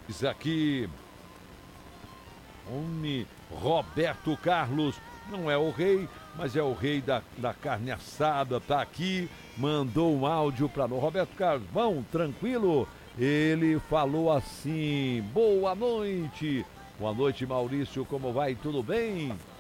Diz aqui, Roberto Carlos, não é o rei, mas é o rei da carne assada, tá aqui, mandou um áudio para nós. Roberto Carlos, bom, tranquilo? Ele falou assim, boa noite. Boa noite, Maurício, como vai? Tudo bem?